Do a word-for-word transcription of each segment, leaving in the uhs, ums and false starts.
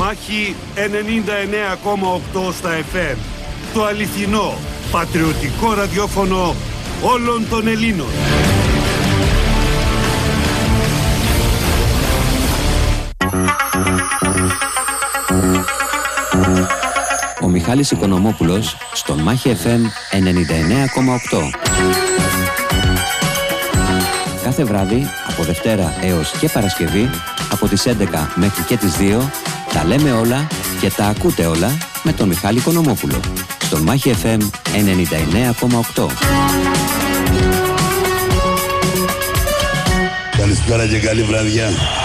Μάχη ενενήντα εννέα κόμμα οκτώ στα εφ εμ. Το αληθινό, πατριωτικό ραδιόφωνο όλων των Ελλήνων. Ο Μιχάλης Οικονομόπουλος στον Μάχη εφ εμ ενενήντα εννέα κόμμα οκτώ. Κάθε βράδυ, από Δευτέρα έως και Παρασκευή, από τις έντεκα μέχρι και τις δύο, τα λέμε όλα και τα ακούτε όλα με τον Μιχάλη Οικονομόπουλο στον Μάχη εφ εμ ενενήντα εννέα κόμμα οκτώ. Καλησπέρα και καλή βραδιά.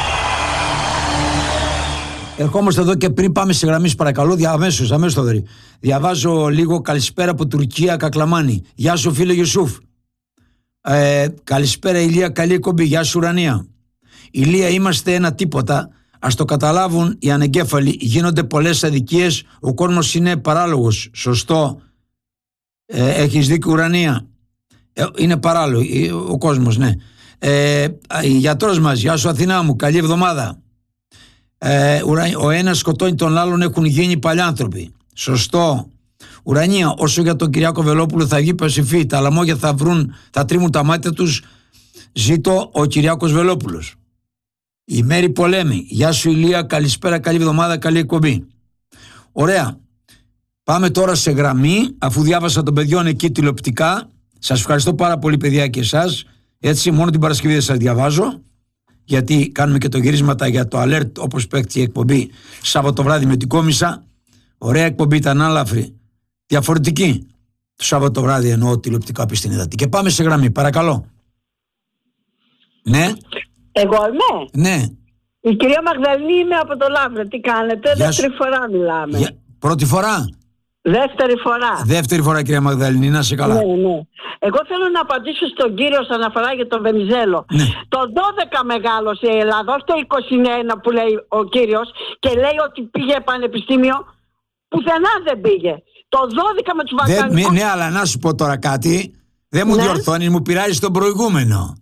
Ερχόμαστε εδώ και πριν πάμε σε γραμμή, παρακαλώ, δια, αμέσως, αμέσως το δωρή. Διαβάζω λίγο καλησπέρα από Τουρκία, Κακλαμάνη. Γεια σου φίλε Ιουσούφ. Ε, καλησπέρα Ηλία, καλή εκπομπή. Γεια σου Ουρανία. Ηλία, είμαστε ένα τίποτα. Ας το καταλάβουν οι ανεγκέφαλοι. Γίνονται πολλές αδικίες. Ο κόσμος είναι παράλογος. Σωστό. Ε, έχεις δίκιο Ουρανία. Ε, είναι παράλογο ο κόσμος, ναι. Ε, γιατρός μας, γεια σου Αθηνά μου. Καλή εβδομάδα. Ε, ο ένας σκοτώνει τον άλλον, έχουν γίνει παλιάνθρωποι. Σωστό. Ουρανία, όσο για τον Κυριάκο Βελόπουλο θα βγει πασιφή, τα λαμόγια θα βρουν, θα τρίμουν τα μάτια τους. Ζήτω ο Κυριάκος Βελόπουλος. Η Μέρη Πολέμη, γεια σου Ηλία, καλησπέρα, καλή εβδομάδα, καλή εκπομπή. Ωραία. Πάμε τώρα σε γραμμή, αφού διάβασα των παιδιών εκεί τηλεοπτικά. Σας ευχαριστώ πάρα πολύ παιδιά και εσάς. Έτσι μόνο την Παρασκευή δεν σας διαβάζω, γιατί κάνουμε και το γυρίσματα για το alert, όπως παίξει η εκπομπή Σάββατο βράδυ με την Κόμισσα. Ωραία εκπομπή, ήταν άλαφρη. Διαφορετική. Το Σάββατο βράδυ εννοώ τηλεοπτικά πίστη την είδατε. Και πάμε σε γραμμή, παρακαλώ. Ναι. Εγώ είμαι. Ναι. Η κυρία Μαγδαληνή είμαι από το Λαύριο. Τι κάνετε, Γεια δεύτερη σου. φορά μιλάμε. Για... Πρώτη φορά. Δεύτερη φορά. Δεύτερη φορά κυρία Μαγδαληνή, να σε καλά. Ναι, ναι. Εγώ θέλω να απαντήσω στον κύριο όσον αφορά για τον Βενιζέλο. Ναι. Το δώδεκα μεγάλωσε η Ελλάδα, όχι το είκοσι ένα που λέει ο κύριος και λέει ότι πήγε πανεπιστήμιο. Πουθενά δεν πήγε. Το δώδεκα με τους Βαλκανικούς. Ναι, αλλά να σου πω τώρα κάτι. Δεν μου ναι. διορθώνει, μου πειράζει τον προηγούμενο.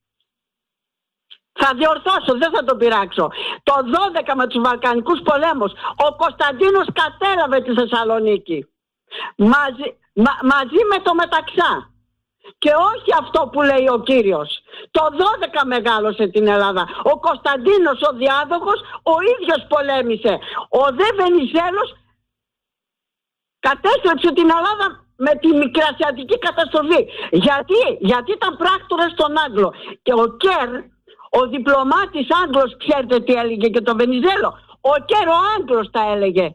Θα διορθώσω, δεν θα τον πειράξω. Το δώδεκα με τους Βαλκανικούς πολέμους ο Κωνσταντίνος κατέλαβε τη Θεσσαλονίκη. Μαζί, μα, μαζί με το Μεταξά. Και όχι αυτό που λέει ο κύριος. Το δώδεκα μεγάλωσε την Ελλάδα. Ο Κωνσταντίνος ο διάδοχος ο ίδιος πολέμησε. Ο δε Βενιζέλος κατέστρεψε την Ελλάδα με τη μικρασιατική καταστροφή. Γιατί, Γιατί ήταν πράκτορας στον Άγγλο. Και ο Κέρ, ο διπλωμάτης Άγγλος, ξέρετε τι έλεγε και τον Βενιζέλο. Ο Κέρ ο Άγγλος τα έλεγε.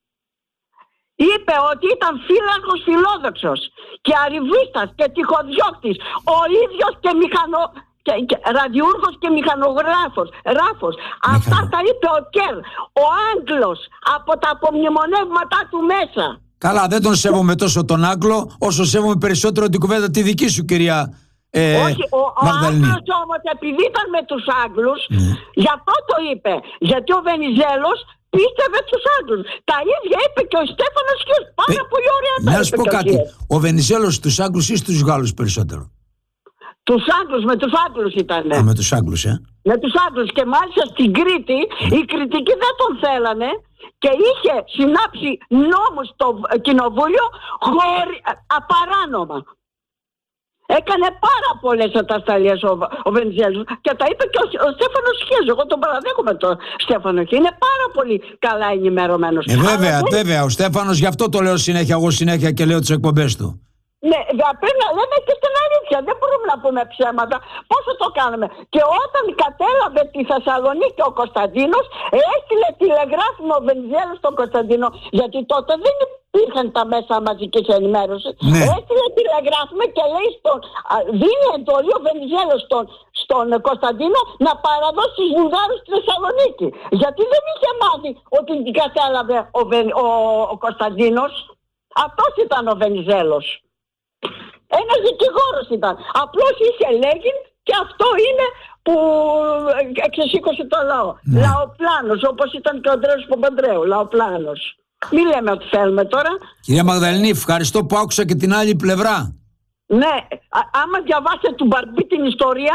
Είπε ότι ήταν φύλακος φιλόδοξος και αριβίστας και τυχοδιώκτης. Ο ίδιος και μηχανο... Και, και, ραδιούργος και μηχανογράφος. Ράφος. Μηχανο... Αυτά τα είπε ο Κέρ, ο Άγγλος, από τα απομνημονεύματά του μέσα. Καλά, δεν τον σέβομαι τόσο τον Άγγλο, όσο σέβομαι περισσότερο την κουβέντα τη δική σου, κυρία ε, Όχι, ο, ο Άγγλος όμως επειδή ήταν με τους Άγγλους, mm. γι' αυτό το είπε. Γιατί ο Βενιζέλος πίστευε τους Άγγλους. Τα ίδια είπε και ο Στέφανος Χιούς. Πάρα ε, πολύ ωραία τα είπε. Να σου πω κάτι. Ο Βενιζέλος στους Άγγλους ή στους Γάλλους περισσότερο? Τους Άγγλους, με τους Άγγλους ήταν. Α, με τους Άγγλους, ε. Με τους Άγγλους. Και μάλιστα στην Κρήτη mm. οι Κρητικοί δεν τον θέλανε και είχε συνάψει νόμους στο κοινοβούλιο χωρί, απαράνομα. Έκανε πάρα πολλές ατασταλίες ο, ο Βενιζέλος και τα είπε και ο, ο Στέφανος Χιές. Εγώ τον παραδέχομαι τον Στέφανο Χιές. Είναι πάρα πολύ καλά ενημερωμένος. Ε, βέβαια, Αλλά, βέβαια. Ο Στέφανος, γι' αυτό το λέω συνέχεια, εγώ συνέχεια και λέω τις εκπομπές του. Ναι, πρέπει να λέμε και στην αλήθεια. Δεν μπορούμε να πούμε ψέματα. Πόσο το κάνουμε. Και όταν κατέλαβε τη Θεσσαλονίκη ο Κωνσταντίνος, έστειλε τηλεγράφημα ο Βενιζέλος στον Κωνσταντίνο. Γιατί τότε δεν υπήρχαν τα μέσα μαζικής ενημέρωσης. Ναι. Έστειλε τηλεγράφημα και λέει στον, δίνει εντολή ο Βενιζέλος στον, στον Κωνσταντίνο να παραδώσει τους Βουλγάρους στη Θεσσαλονίκη. Γιατί δεν είχε μάθει ότι την κατέλαβε ο, Βεν, ο, ο Κωνσταντίνος. Αυτός ήταν ο Βενιζέλος. Ένας δικηγόρος ήταν. Απλώς είχε λέγει και αυτό είναι που εξεσήκωσε το λαό. Ναι. Λαοπλάνος, όπως ήταν και ο Ανδρέας Παπανδρέου. Λαοπλάνος. Μην λέμε ότι θέλουμε τώρα. Κυρία Μαγδαληνή, ευχαριστώ που άκουσα και την άλλη πλευρά. Ναι, α, άμα διαβάσετε του Μπαρμπή την ιστορία,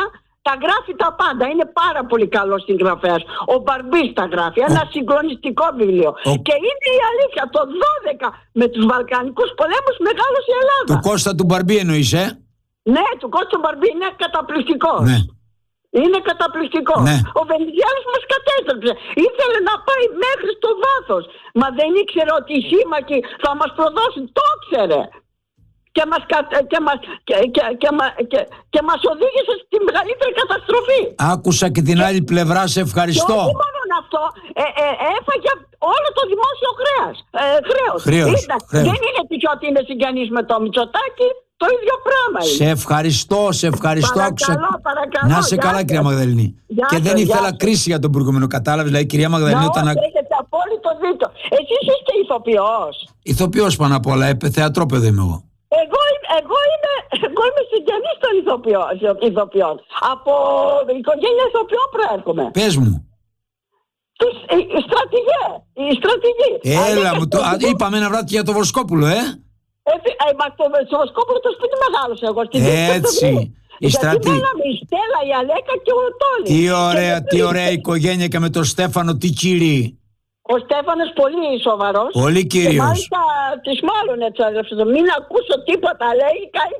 Τα γράφει τα πάντα. Είναι πάρα πολύ καλό συγγραφέας. Ο Μπαρμπής τα γράφει. Ένα ο... συγκλονιστικό βιβλίο. Ο... Και είναι η αλήθεια. Το δώδεκα με τους Βαλκανικούς πολέμους μεγάλωσε η Ελλάδα. Του Κώστα του Μπαρμπή εννοείς, ε? Ναι, του Κώστα του Μπαρμπή είναι καταπληκτικό. Ναι. Είναι καταπληκτικό. Ναι. Ο Βενιζέλος μας κατέστρεψε. Ήθελε να πάει μέχρι στο βάθος. Μα δεν ήξερε ότι οι σύμμαχοι θα μας προδώσουν. Το ήξερε. Και μας, και, μας, και, και, και, και, και μας οδήγησε στη μεγαλύτερη καταστροφή. Άκουσα και την άλλη πλευρά, σε ευχαριστώ. Και όχι μόνο αυτό, ε, ε, έφαγε όλο το δημόσιο χρέος. Ε, χρέος. Χρέος, Ήταν, χρέος. Δεν είναι τυχαίο ότι είναι συγγενής με το Μητσοτάκη, το ίδιο πράγμα είναι. Σε ευχαριστώ, σε ευχαριστώ. Παρακαλώ, άκουσα... παρακαλώ. Να σε καλά, κυρία Μαγδαληνή. Γεια Και σας, δεν ήθελα γεια κρίση για τον προηγούμενο, κατάλαβες. Δηλαδή, κυρία Μαγδαληνή, όταν. Έχετε απόλυτο δίκιο. Εσείς είστε ηθοποιός. Ηθοποιός πάνω απ' όλα, ε, θεατρόπαιδο είμαι εγώ. Εγώ, εγώ, είμαι, εγώ είμαι συγγενής των ηθοποιών, ηθοποιών. Από οικογένεια ηθοποιών προέρχομαι. Πες μου. Τους, οι, οι στρατηγέ, οι στρατηγοί. Έλα μου, το, α, είπαμε ένα βράδυ για το Βοσκόπουλο, ε. Ε, ε, μα το Βοσκόπουλο το σπίτι μεγάλωσε εγώ. Στην Έτσι. Η στρατη... Γιατί μέναμε η Στέλλα, η Αλέκα και ο Τόλης. Τι ωραία, τι ωραία οικογένεια, και με τον Στέφανο, τι κύριοι. Ο Στέφανος πολύ σοβαρός. Πολύ κύριος. Και μάλιστα της μάλλον έτσι έγραψε το. Μην ακούσω τίποτα, λέει.